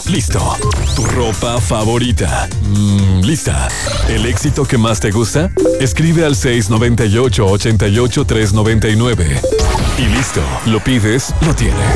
Listo. Tu ropa favorita. Lista. ¿El éxito que más te gusta? Escribe al 698-88-399. Y listo. Lo pides, lo tienes.